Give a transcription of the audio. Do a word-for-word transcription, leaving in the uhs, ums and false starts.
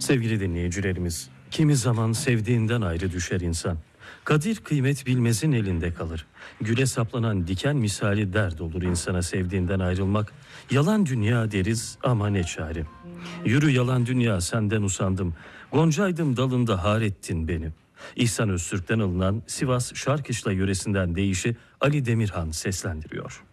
Sevgili dinleyicilerimiz, kimi zaman sevdiğinden ayrı düşer insan. Kadir kıymet bilmezin elinde kalır. Güle saplanan diken misali dert olur insana sevdiğinden ayrılmak. Yalan dünya deriz ama ne çare. Yürü yalan dünya, senden usandım. Goncaydım dalında har ettin beni. İhsan Öztürk'ten alınan Sivas Şarkışla yöresinden deyişi Ali Demirhan seslendiriyor.